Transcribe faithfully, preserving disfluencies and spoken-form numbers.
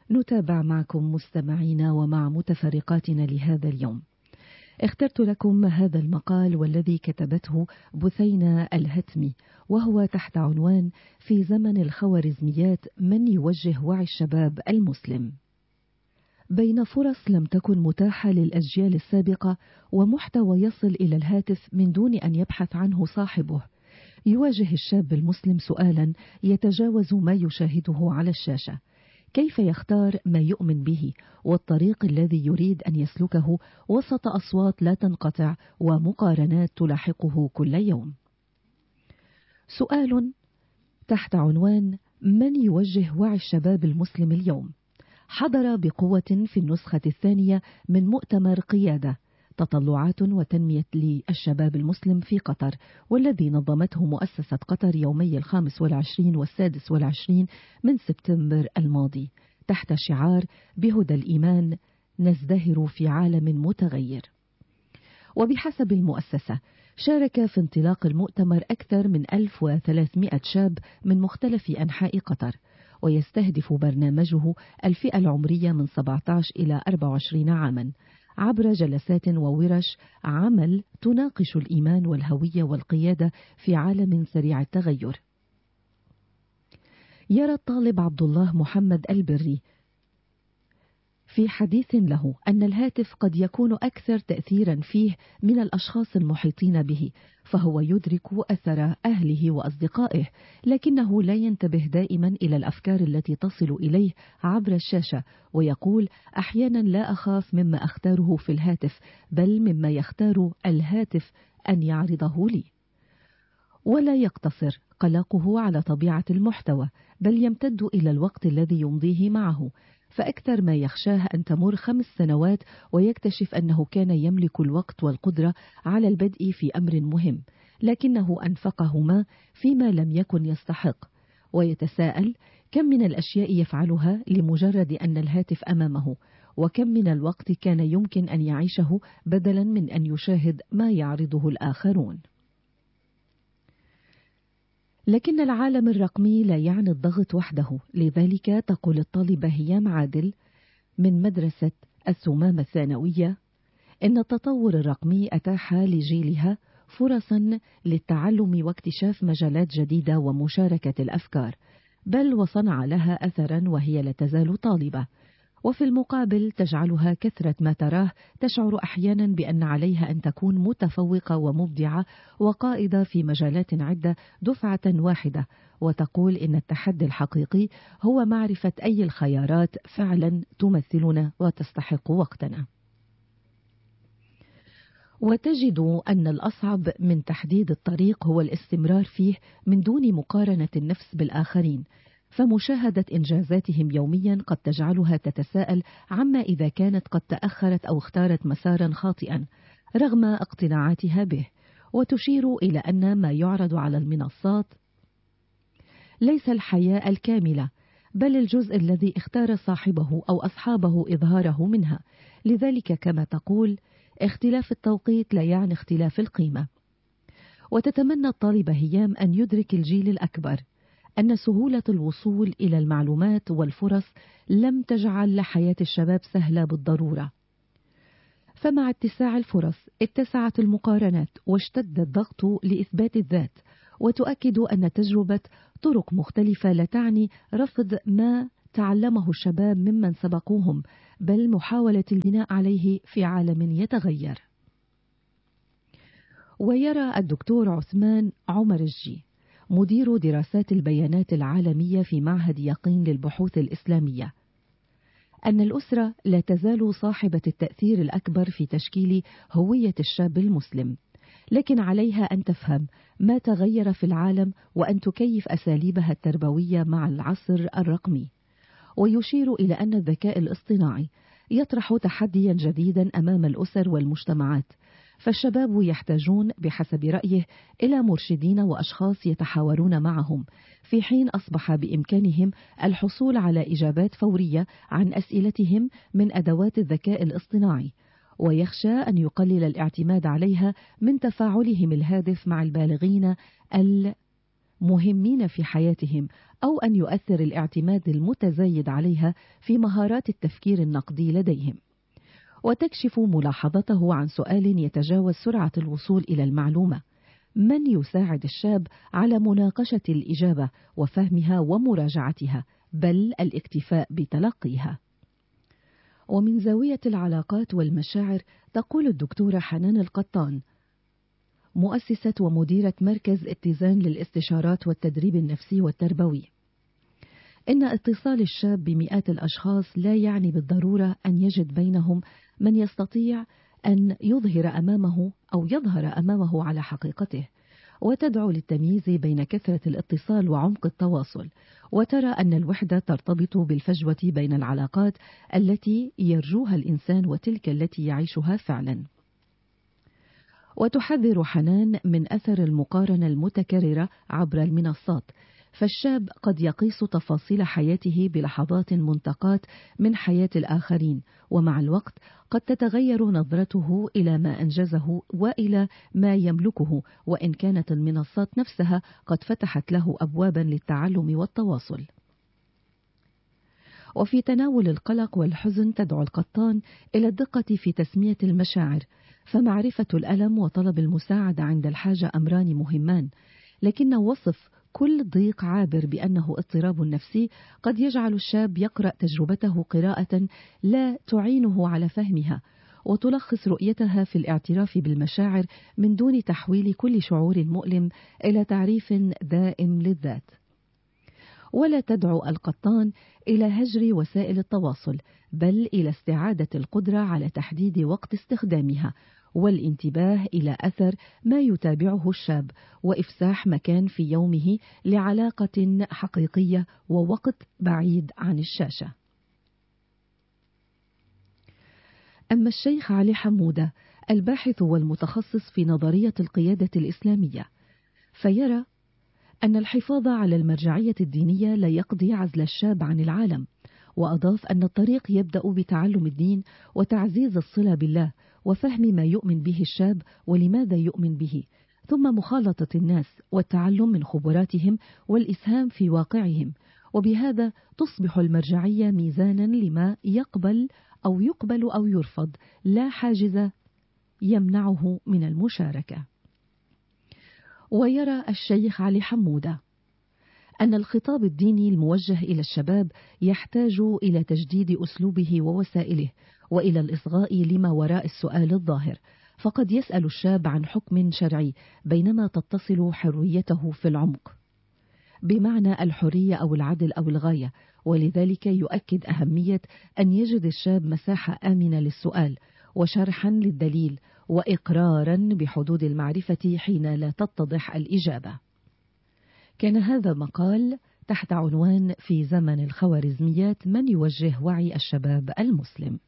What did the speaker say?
نتابع معكم مستمعينا ومع متفرقاتنا لهذا اليوم. اخترت لكم هذا المقال والذي كتبته بثينة الهتمي، وهو تحت عنوان في زمن الخوارزميات من يوجه وعي الشباب المسلم. بين فرص لم تكن متاحة للأجيال السابقة ومحتوى يصل إلى الهاتف من دون أن يبحث عنه صاحبه، يواجه الشاب المسلم سؤالا يتجاوز ما يشاهده على الشاشة: كيف يختار ما يؤمن به والطريق الذي يريد أن يسلكه وسط أصوات لا تنقطع ومقارنات تلاحقه كل يوم؟ سؤال تحت عنوان من يوجه وعي الشباب المسلم اليوم، حضر بقوة في النسخة الثانية من مؤتمر قيادة تطلعات وتنمية للشباب المسلم في قطر، والذي نظمته مؤسسة قطر يومي الخامس والعشرين والسادس والعشرين من سبتمبر الماضي تحت شعار بهدى الإيمان نزدهر في عالم متغير. وبحسب المؤسسة شارك في انطلاق المؤتمر أكثر من ألف وثلاثمائة شاب من مختلف أنحاء قطر، ويستهدف برنامجه الفئة العمرية من سبعة عشر إلى أربعة وعشرين عاما عبر جلسات وورش عمل تناقش الإيمان والهوية والقيادة في عالم سريع التغير. يرى الطالب عبد الله محمد البري في حديث له أن الهاتف قد يكون أكثر تأثيرا فيه من الأشخاص المحيطين به، فهو يدرك أثر أهله وأصدقائه، لكنه لا ينتبه دائما إلى الأفكار التي تصل إليه عبر الشاشة، ويقول: أحيانا لا أخاف مما أختاره في الهاتف، بل مما يختار الهاتف أن يعرضه لي. ولا يقتصر قلقه على طبيعة المحتوى، بل يمتد إلى الوقت الذي يمضيه معه، فأكثر ما يخشاه أن تمر خمس سنوات ويكتشف أنه كان يملك الوقت والقدرة على البدء في أمر مهم، لكنه أنفقهما فيما لم يكن يستحق، ويتساءل كم من الأشياء يفعلها لمجرد أن الهاتف أمامه، وكم من الوقت كان يمكن أن يعيشه بدلا من أن يشاهد ما يعرضه الآخرون. لكن العالم الرقمي لا يعني الضغط وحده، لذلك تقول الطالبة هيام عادل من مدرسة الثمامة الثانوية إن التطور الرقمي أتاح لجيلها فرصا للتعلم واكتشاف مجالات جديدة ومشاركة الأفكار، بل وصنع لها أثرا وهي لا تزال طالبة، وفي المقابل تجعلها كثرة ما تراه تشعر أحيانا بأن عليها أن تكون متفوقة ومبدعة وقائدة في مجالات عدة دفعة واحدة، وتقول إن التحدي الحقيقي هو معرفة أي الخيارات فعلا تمثلنا وتستحق وقتنا. وتجد أن الأصعب من تحديد الطريق هو الاستمرار فيه من دون مقارنة النفس بالآخرين، فمشاهدة إنجازاتهم يوميا قد تجعلها تتساءل عما إذا كانت قد تأخرت أو اختارت مسارا خاطئا رغم اقتناعاتها به، وتشير إلى أن ما يعرض على المنصات ليس الحياة الكاملة، بل الجزء الذي اختار صاحبه أو أصحابه إظهاره منها. لذلك كما تقول: اختلاف التوقيت لا يعني اختلاف القيمة. وتتمنى الطالبة هيام أن يدرك الجيل الأكبر أن سهولة الوصول إلى المعلومات والفرص لم تجعل حياة الشباب سهلة بالضرورة، فمع اتساع الفرص اتسعت المقارنات واشتد الضغط لإثبات الذات، وتؤكد أن تجربة طرق مختلفة لا تعني رفض ما تعلمه الشباب ممن سبقوهم، بل محاولة البناء عليه في عالم يتغير. ويرى الدكتور عثمان عمر الجي مدير دراسات البيانات العالمية في معهد يقين للبحوث الإسلامية أن الأسرة لا تزال صاحبة التأثير الأكبر في تشكيل هوية الشاب المسلم، لكن عليها أن تفهم ما تغير في العالم وأن تكيف أساليبها التربوية مع العصر الرقمي. ويشير إلى أن الذكاء الاصطناعي يطرح تحديا جديدا أمام الأسر والمجتمعات، فالشباب يحتاجون بحسب رأيه إلى مرشدين وأشخاص يتحاورون معهم، في حين أصبح بإمكانهم الحصول على إجابات فورية عن أسئلتهم من أدوات الذكاء الاصطناعي، ويخشى أن يقلل الاعتماد عليها من تفاعلهم الهادف مع البالغين المهمين في حياتهم أو أن يؤثر الاعتماد المتزايد عليها في مهارات التفكير النقدي لديهم. وتكشف ملاحظته عن سؤال يتجاوز سرعة الوصول إلى المعلومة: من يساعد الشاب على مناقشة الإجابة وفهمها ومراجعتها، بل الاكتفاء بتلقيها؟ ومن زاوية العلاقات والمشاعر تقول الدكتورة حنان القطان، مؤسسة ومديرة مركز اتزان للاستشارات والتدريب النفسي والتربوي، إن اتصال الشاب بمئات الأشخاص لا يعني بالضرورة أن يجد بينهم من يستطيع أن يظهر أمامه أو يظهر أمامه على حقيقته، وتدعو للتمييز بين كثرة الاتصال وعمق التواصل، وترى أن الوحدة ترتبط بالفجوة بين العلاقات التي يرجوها الإنسان وتلك التي يعيشها فعلا. وتحذر حنان من أثر المقارنة المتكررة عبر المنصات، فالشاب قد يقيس تفاصيل حياته بلحظات منتقاة من حياة الآخرين، ومع الوقت قد تتغير نظرته إلى ما أنجزه وإلى ما يملكه، وإن كانت المنصات نفسها قد فتحت له أبوابا للتعلم والتواصل. وفي تناول القلق والحزن تدعو القطان إلى الدقة في تسمية المشاعر، فمعرفة الألم وطلب المساعدة عند الحاجة أمران مهمان، لكن وصف كل ضيق عابر بأنه اضطراب نفسي قد يجعل الشاب يقرأ تجربته قراءة لا تعينه على فهمها، وتلخص رؤيتها في الاعتراف بالمشاعر من دون تحويل كل شعور مؤلم إلى تعريف دائم للذات. ولا تدعو القطان إلى هجر وسائل التواصل، بل إلى استعادة القدرة على تحديد وقت استخدامها، والانتباه إلى أثر ما يتابعه الشاب، وإفساح مكان في يومه لعلاقة حقيقية ووقت بعيد عن الشاشة. أما الشيخ علي حمودة الباحث والمتخصص في نظرية القيادة الإسلامية، فيرى أن الحفاظ على المرجعية الدينية لا يقضي عزل الشاب عن العالم، وأضاف أن الطريق يبدأ بتعلم الدين وتعزيز الصلة بالله وفهم ما يؤمن به الشاب ولماذا يؤمن به، ثم مخالطة الناس والتعلم من خبراتهم والإسهام في واقعهم، وبهذا تصبح المرجعية ميزانا لما يقبل أو يقبل أو يرفض، لا حاجز يمنعه من المشاركة. ويرى الشيخ علي حمودة أن الخطاب الديني الموجه إلى الشباب يحتاج إلى تجديد أسلوبه ووسائله، وإلى الإصغاء لما وراء السؤال الظاهر، فقد يسأل الشاب عن حكم شرعي بينما تتصل حريته في العمق بمعنى الحرية أو العدل أو الغاية، ولذلك يؤكد أهمية أن يجد الشاب مساحة آمنة للسؤال وشرحا للدليل وإقرارا بحدود المعرفة حين لا تتضح الإجابة. كان هذا مقال تحت عنوان في زمن الخوارزميات من يوجه وعي الشباب المسلم.